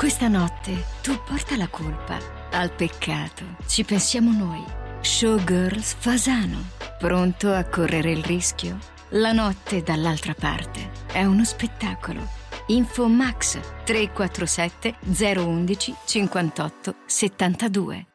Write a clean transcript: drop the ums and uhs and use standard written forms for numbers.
Questa notte tu porta la colpa. Al peccato ci pensiamo noi. Showgirls Fasano. Pronto a correre il rischio? La notte dall'altra parte è uno spettacolo. Info Max 347 011 58 72.